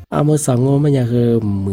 มื่อสังโงมันยังคือ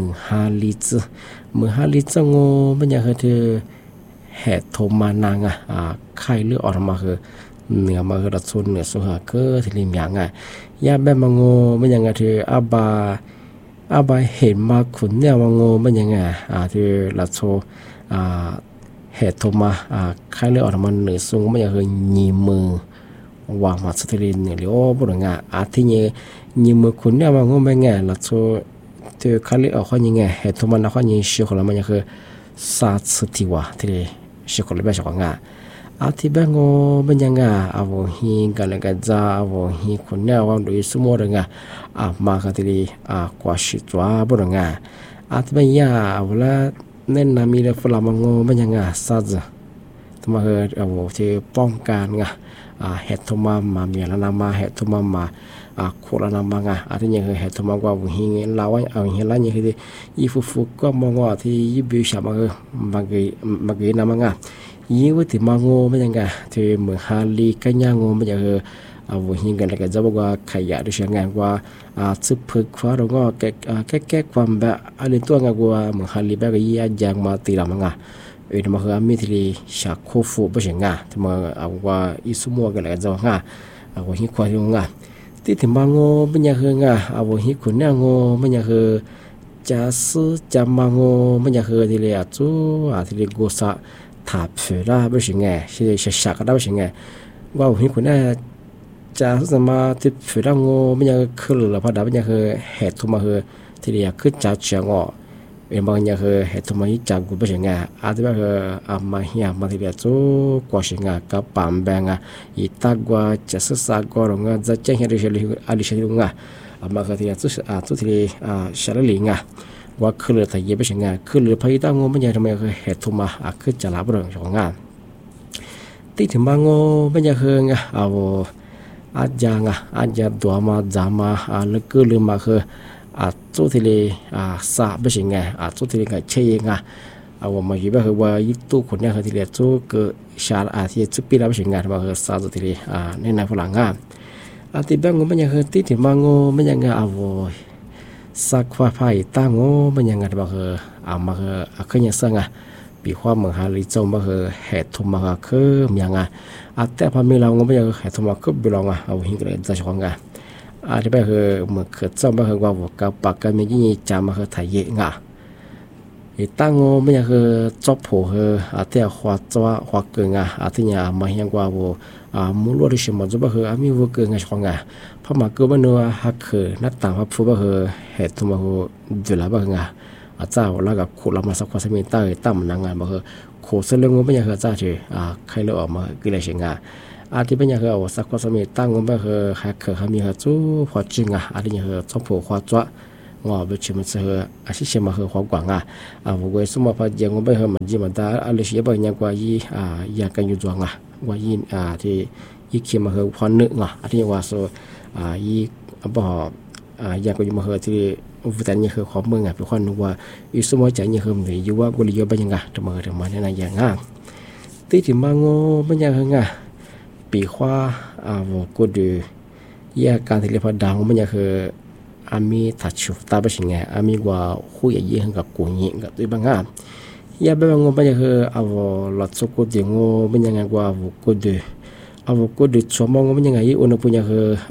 มือฮาลิซโงมันยังคือแห่โทมานังไข่เลือออกมาคือเหนือมาคือรัดซุนเหนือสุหาเกอที่ริมยังยาแบบมังโงมันยังคืออาบาเห็นมาขุนเนี่ยมังโงมันยังที่รัดโซแห่โทมาไข่เลือออกมาเหนือซุงมันยังคือยีมือวางมาสติรินเนี่ยหรือว่าบุรุษที่เนี่ยยีมือขุนเนี่ยมังโงไม่รัดโซที่ไข่เลือออกเขายังแห่โทมาเขายังชิคนละมันยังคือซาสติวะที่ชิคนละแบบชงที่แบงโง่เป็นยังอาวหิงกันเลยกันจ้าอาวหิงคนเนี่ยวันดูสมอร์มากันที่กว่าชิตัวบุรุษที่เป็นยาอาวละเน้นนามีเลฟลามังโง่เป็นยังสัจทำไมอาวที่ป้องกันเฮตุมามีแล้วนามาเฮตุมาโคลานามังที่ยังเฮตุมากว่าหิงลาวเอาหิงละยังคือยี่ฟุกก็มองว่าที่ยี่บิวชามาเกนามังยี่ว่าที่มังโง่ไม่ยังที่เมืองฮาลีกันยังโง่ไม่ยังเอาหิงกันแล้วก็จะบอกว่าขยะด้วยเสียงว่าซึบพึกฟ้าเราก็แก้ความแบบอันนี้ตัวงว่าเมืองฮาลีแบบยี่ยังมาตีเรามังมาคือมีที่ชาโคฟูไม่ใช่ที่มาเอาว่าอิสุมัวกันแล้วก็จะว่าเอาหิงควายที่มังโง่ไม่ยังเอาหิงคนเนี่ยโง่ไม่ยังจะซื้อจะมังโง่ไม่ยังที่เลยจู่ที่โกษะถาบเสือได้ไม่ใช่ที่ชักได้ไม่ใช่ว่าหิงคนเนี่ยจะสมาที่เสือได้โง่ไม่ยังขึ้นหรือพอได้ไม่ยังเหตุทุมาที่เลยขึ้นจัดเชียงอ๋บางอย่างเหตุมาที่จากกูไม่ใช่ที่ว่ามาเฮียมาที่เลยจู่กว่าใช่กับปั๊มแบงอีตากว่าจะสื่อสารกับเราจะแจ้งให้เราอะไรใช่หรือมาที่เลยจู่ที่เลยเฉลี่ยว่าขึ้นหรือถ้าเยอะไม่ใช่ขึ้นหรือพอที่ตั้งงูไม่ใช่ทำไมเหตุมาขึ้นจะรับเรื่องของที่ถึงบางงูไม่ใช่เอาอาจจะตัวมาจามาแล้วก็ลืมมาจู่ที่เลยสาไม่ใช่จู่ที่เลยเชี่ยเอามาอยู่แบบว่ายิ่งตู้คนเนี่ยที่เลยจู่ก็ชาที่จู่ปีละไม่ใช่มาสาจู่ที่เลยในฝรั่งที่บางงูไม่ใช่ที่ถึงบางงูไม่ใช่เอาสักว่าไพ่ตั้งโง่มันยังไงบ้างมาขึ้นยังสังปีความเมืองฮาริจงบ้างเหตุทุมาคือยังแต่พอมีเราโง่ไม่ยังเหตุทุมาคือบิลองเอาหิ้งเลยจะชงที่บ้างเมื่อเกิดจำบ้างว่ากับปากกันมียี่จามาไทยเยอะตั้งโง่ไม่ยังจบผัวแต่หัวเกินที่เนี่ยมายังว่ามูลดิฉันมันจะบ้างมีวัวเกินชงพอมาเกิดมันหักนัดต่างพับฟูบ้างเหตุมาจุดละบ้างเจ้าแล้วกับขุดเรามาสักความสมิงใต้ตั้มนางงานบ้างโคเสลงไม่ยังเจ้าเฉยใครเลือกออกมากิเลสงที่เป็นยังเอาสักความสมิงตั้งบ้างหักเขามีจู่พอจริงที่ยังชอบผัวความจ้วงอไปชิมเสือชิเชมาความกว้างผมก็สมมติพอยังงบ้างมันจีมันได้อะไรเสียบางอย่างกว่าอยากกันอยู่จวงว่ายินที่ยิ่งเขียนมาพอนึกที่ว่าโซยี่บ่อยากก็อยู่มาที่วิธีนี้ของเมืองเป็นคนนึกว่าอิสมาจากนี้คือมันอยู่ว่ากุลีโยบยังทำมาในอย่างที่ที่มังโง่บางอย่างปีขวาก็ดูแยกการที่เรียกว่าดังบางอย่างอามีทัชตาเป็นยังไงอามีว่าคุยยี่ห้อกับกูนี่กับตัวบางยาแบบงบางอย่างหลัดสุกุดิงบางอย่างว่าก็ดูชั่วโมงบางอย่างอุณหภูมิ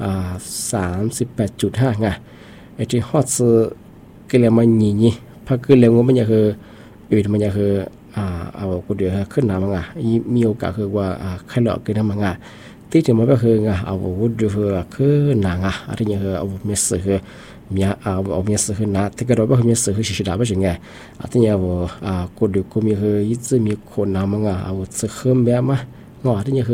38.5ไอ้ที่ฮอตส์ก็เลยมันนี่พักก็เลยงบมันจะอยู่มันจะก็เดี๋ยวขึ้นน้ำมั้งมีโอกาสว่าใครหลอกกันน้ำมั้งที่จะมาแบบวุฒิคือหนังอะไรอย่างเมียสื่อมีเมียสื่อนะที่ก็เราแบบเมียสื่อชิดาแบบยังไงที่เนี่ยก็เดี๋ยวก็มียิ่งมีคนน้ำมั้งสื่อเพิ่มแบบมั้งที่เนี่ย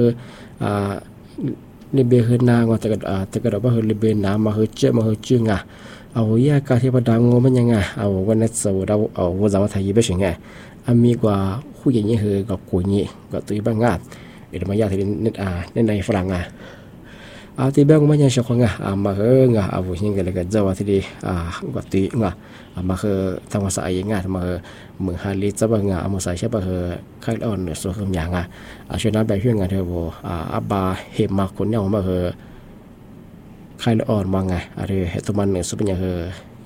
ลิเบเฮนางแต่ก็เราแบบลิเบนามาเจมาจึงแยกการที่ประดังงมันยังไงวันนั้นเราวันสามไทยยี่เป็นยังไงมีกว่าคู่อย่างนี้กับกูนี่กับตัวบ้างเดี๋ยวมายาที่ในฝรั่งที่บ้างมันยังชอบมาหิงกันเลยกับเจ้าที่ดีกับตีมาทำภาษาอย่างมาเมืองฮาริจะบ้างมาใส่ใช่ป่ะใครอ่อนส่วนคำอย่างช่วยนับแบบเพื่อนกันเถอะบาเห็บมาคนเนี่ยมาใครอ่อนมาอะไรเหตุมันสุดเป็นอย่าง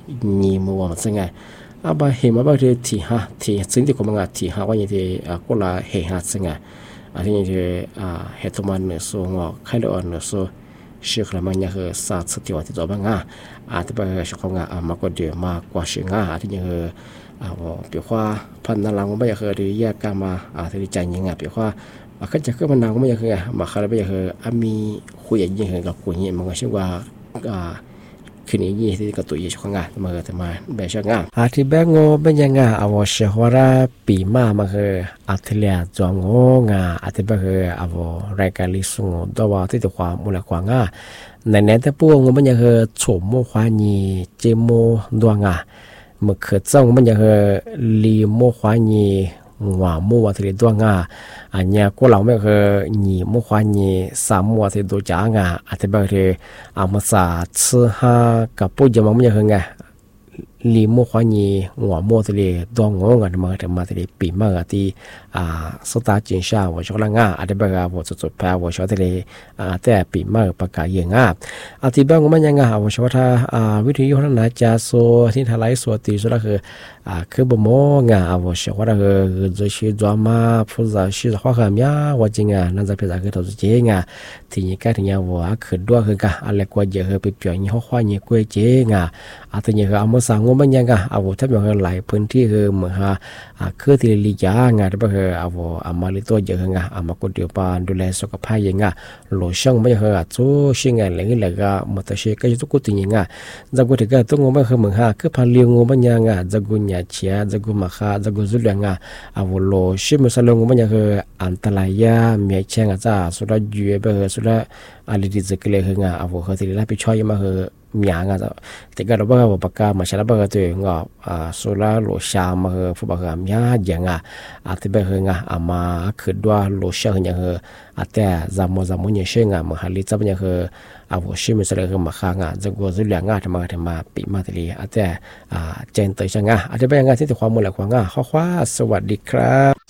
ညီမဝမစငါအဘဟေမဘတဲ့တီဟာတီစင်ဒီကမငါတီဟာဝညတဲ့ကိုလာဟေဟာစငါအရင်ကဟက်တမန်ဆိုငါခိုင်လောနဆိုရှိခရမညာကစာစတိဝတ်တော့ငါအတဘရှောငါမကဒေမကွာရှိငါအရင်ကပြေခွာพันนาลังไม่อยากเรียกกันมาที่ใจยังไงเปียว่าก็จะขึ้นมานางไม่อยากมาคาร์ไม่อยากมีคุยยังไงกับคุยยังมันก็ชื่อว่าคืนนี้ที่กับตัวยี่ช่วงงานมาแต่มาแบบช่วงงานที่แบงโง่เป็นยังไงเอาว่าเชื่อว่าปีมามาคืออัตเลียจวงโง่งาอัตเบคือเอาว่ารายการลิสุงตัวว่าที่ตัวความมูลความงาในนั้นแต่พวกมันยังคือโฉมโมควานีเจโมดวงงาเมื่อเกิดจ้องมันยังลีโมควานีหัวโมวัตถุตัวงาอันนี้ก็เราไม่เคยหนีโมควานีสามวัตถุตัวจ้างาอาจจะแบบที่อามาสาชื่อฮากับปุ๊ยมันยังไงลีโมควานีหัวโมวัตถุตัวงงกันมาแต่มาที่ปีมากที่สตาร์จินชาว่าชอบละงาอาจจะแบบว่าสุดๆแพ้ว่าชอบที่แต่ปีมากประกาศยังงาอาทิตย์บางมันยังงาว่าชอบถ้าวิทยุนั้นจะโซที่ทลายส่วนตีสุดก็คือบ่มงาว่าชอบว่าจะชื่อดราม่าพูดจะชื่อข้อความยาว่าจริงนั่นจะเป็นอะไรตัวจริงที่นี่ก็ถึงว่าคือด้วยคือกะอะไรกว่าเยอะไปเปลี่ยนข้อความนี้กว่าจริงอาทิตย์นี้ก็เอามาสั่งมันยังว่าถ้าอย่างหลายพื้นที่คือเหมือนคือที่ลียางาที่แบบอามาลิตัวเยอะงาอามาคนเดียวปานดูแลสุขภาพยังโลชั่นไม่เหรอจู่ชิงอะไรนี่แหละก็มาแต่เช็คก็จะทุกคนยังจะกูถึงก็ต้องงงไม่เหมือนคือพันเลี้ยงงมันยังจะกูเนี่ยเชียจะกูมาฆ่าจะกูจุดเลี้ยงโลชั่นมันสลงมันยังคืออันตรายมีเชิงจ้าสุดาอยู่แบบสุดาอะไรที่จะเกิดขึ้นเขาที่รับผิดชอบมามีอย่างแต่ก็เราบอกว่าปากกามาใช้แล้วบอกตัวเองสุราโลชามาฟูปากกามีอย่างที่แบบมาคือด้วยโลชาอย่างแต่จำเนี่ยเชื่อมาหาลิจับอย่างชิมสเลมาข้างจะกูจะเลี้ยงทำมาปีมาทีแต่เจนเตยช่างที่แบบที่ความมูลความข้อความสวัสดีครับ